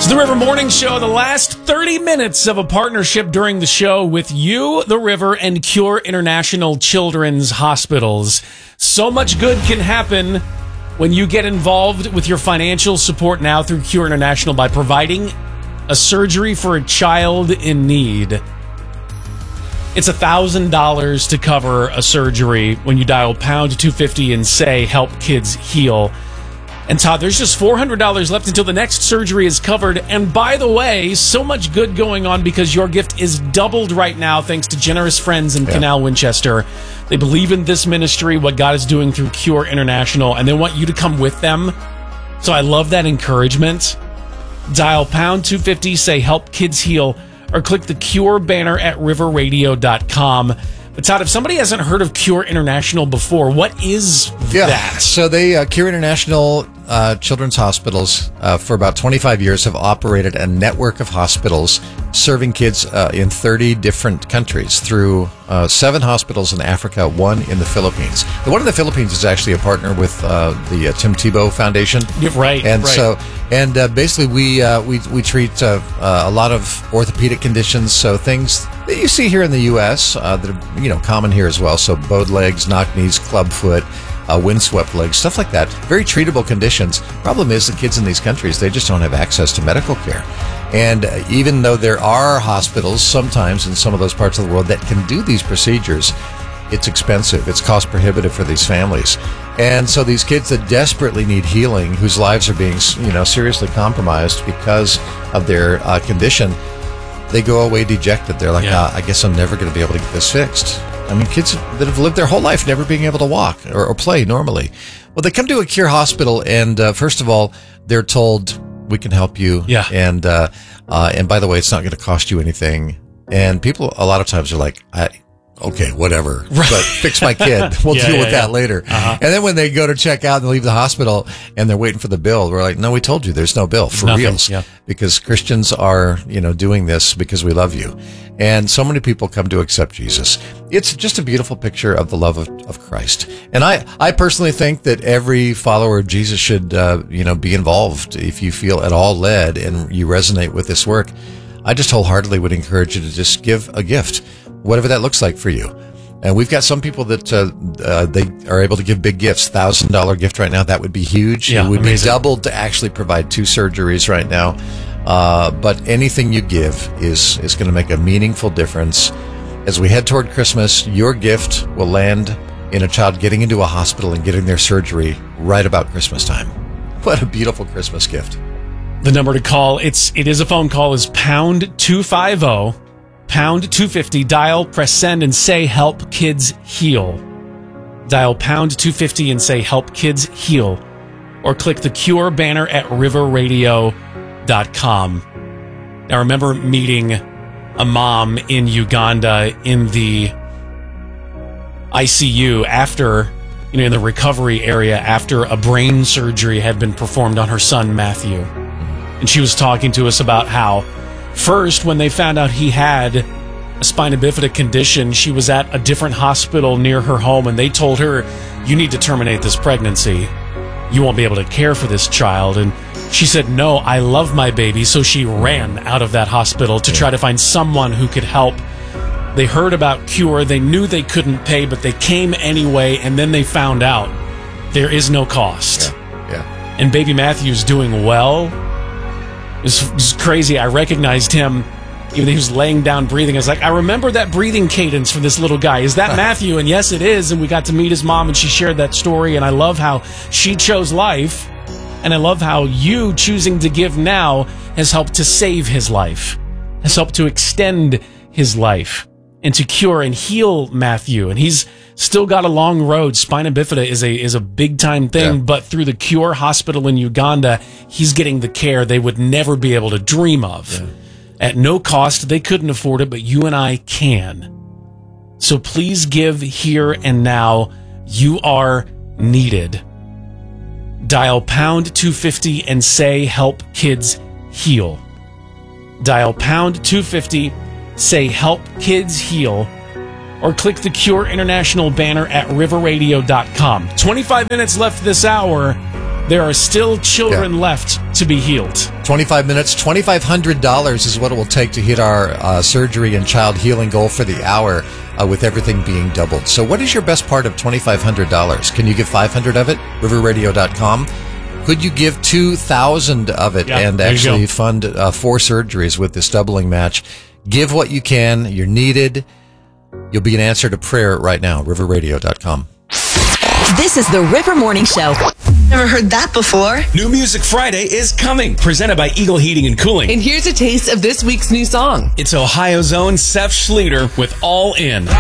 It's the River Morning Show, the last 30 minutes of a partnership during the show with you, the River, and Cure International Children's Hospitals. So much good can happen when you get involved with your financial support now through Cure International by providing a surgery for a child in need. It's $1,000 to cover a surgery when you dial pound 250 and say, help kids heal. And Todd, there's just $400 left until the next surgery is covered. And by the way, so much good going on because your gift is doubled right now thanks to generous friends in Canal Winchester. They believe in this ministry, what God is doing through Cure International, and they want you to come with them. So I love that encouragement. Dial pound 250, say help kids heal, or click the Cure banner at riverradio.com. But Todd, if somebody hasn't heard of Cure International before, what is that? So they, Cure International Children's Hospitals, for about 25 years have operated a network of hospitals serving kids in 30 different countries through 7 hospitals in Africa, 1 in the Philippines. The one in the Philippines is actually a partner with the Tim Tebow Foundation. Right. And basically we treat a lot of orthopedic conditions, so things that you see here in the U.S. That are common here as well. So bowed legs, knock knees, club foot, windswept legs, stuff like that. Very treatable conditions. Problem is the kids in these countries, they just don't have access to medical care. And even though there are hospitals sometimes in some of those parts of the world that can do these procedures, it's expensive. It's cost prohibitive for these families. And so these kids that desperately need healing, whose lives are being, seriously compromised because of their condition, they go away dejected. They're like, I guess I'm never going to be able to get this fixed. I mean, kids that have lived their whole life never being able to walk or play normally. Well, they come to a Cure hospital, and first of all, they're told, we can help you. Yeah. And by the way, it's not going to cost you anything. And people a lot of times are like, okay, whatever, but fix my kid. We'll deal with that later. And then when they go to check out and leave the hospital and they're waiting for the bill, we're like, no, we told you there's no bill for reals. Yeah. Because Christians are, doing this because we love you. And so many people come to accept Jesus. It's just a beautiful picture of the love of Christ. And I personally think that every follower of Jesus should, be involved. If you feel at all led and you resonate with this work, I just wholeheartedly would encourage you to just give a gift, whatever that looks like for you. And we've got some people that they are able to give big gifts. $1,000 gift right now, that would be huge. Yeah, it would amazing. be doubled to actually provide 2 surgeries right now. But anything you give is going to make a meaningful difference. As we head toward Christmas, your gift will land in a child getting into a hospital and getting their surgery right about Christmas time. What a beautiful Christmas gift. The number to call, it is a phone call, is pound 250, pound 250, dial, press send, and say help kids heal. Dial pound 250 and say help kids heal. Or click the Cure banner at riverradio.com. Now, I remember meeting a mom in Uganda in the ICU after, in the recovery area after a brain surgery had been performed on her son, Matthew. And she was talking to us about how, first, when they found out he had a spina bifida condition, she was at a different hospital near her home, and they told her, you need to terminate this pregnancy. You won't be able to care for this child. And she said, no, I love my baby. So she ran out of that hospital to try to find someone who could help. They heard about Cure. They knew they couldn't pay, but they came anyway. And then they found out there is no cost. Yeah. And baby Matthew's doing well. It's crazy. I recognized him. Even though he was laying down breathing, I was like, I remember that breathing cadence for this little guy. Is that Matthew? And yes, it is. And we got to meet his mom, and she shared that story. And I love how she chose life. And I love how you choosing to give now has helped to save his life, has helped to extend his life, and to cure and heal Matthew. And he's still got a long road. Spina bifida is a big time thing, but through the Cure Hospital in Uganda, he's getting the care they would never be able to dream of. Yeah. At no cost. They couldn't afford it, but you and I can. So please give here and now. You are needed. Dial pound 250 and say help kids heal. Dial pound 250, say help kids heal, or click the Cure International banner at riverradio.com. 25 minutes left this hour. There are still children left to be healed. 25 minutes, $2,500 is what it will take to hit our surgery and child healing goal for the hour, with everything being doubled. So what is your best part of $2,500? Can you give $500 of it? riverradio.com. Could you give $2,000 of it and actually fund 4 surgeries with this doubling match? Give what you can. You're needed. You'll be an answer to prayer right now. riverradio.com. This is the River Morning Show. Never heard that before. New Music Friday is coming, presented by Eagle Heating and Cooling. And here's a taste of this week's new song. It's Ohio's own Seth Schlueter with All In.